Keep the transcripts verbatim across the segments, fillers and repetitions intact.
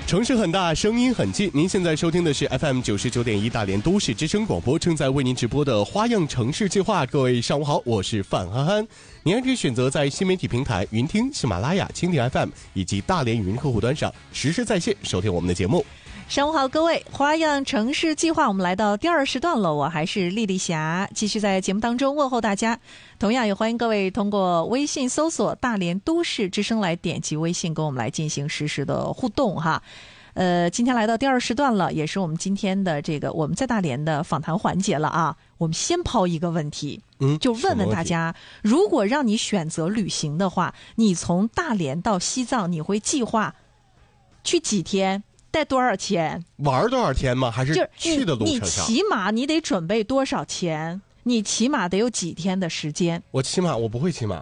城市很大，声音很近。您现在收听的是 F M 九十九点一大连都市之声广播，正在为您直播的花样城市计划。各位上午好，我是范憨憨。您还可以选择在新媒体平台云听、喜马拉雅、蜻蜓 F M 以及大连语音客户端上实时在线收听我们的节目。 上午好，各位，花样城市计划，我们来到第二时段了。我还是丽丽霞，继续在节目当中问候大家。同样也欢迎各位通过微信搜索大连都市之声来点击微信跟我们来进行实时的互动哈。呃，今天来到第二时段了，也是我们今天的这个我们在大连的访谈环节了啊。我们先抛一个问题， 嗯， 就问问大家，如果让你选择旅行的话，你从大连到西藏，你会计划去几天？带多少钱？ 玩多少天吗？还是去的路程上？ 你起码你得准备多少钱？你起码得有几天的时间？ 我骑马，我不会骑马。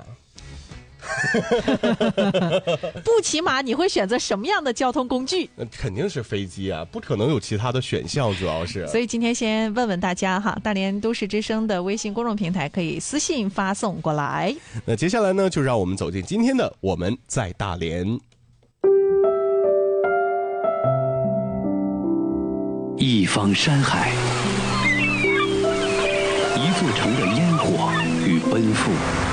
不骑马，你会选择什么样的交通工具？ 那肯定是飞机啊，不可能有其他的选项，主要是。 所以今天先问问大家哈，大连都市之声的微信公众平台可以私信发送过来。 那接下来呢，就让我们走进今天的我们在大连。 一方山海，一座城的烟火与奔赴，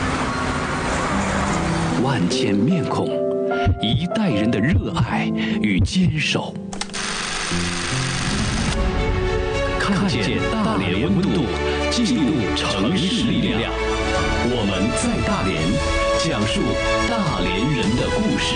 万千面孔，一代人的热爱与坚守。看见大连温度，记录城市力量。我们在大连，讲述大连人的故事。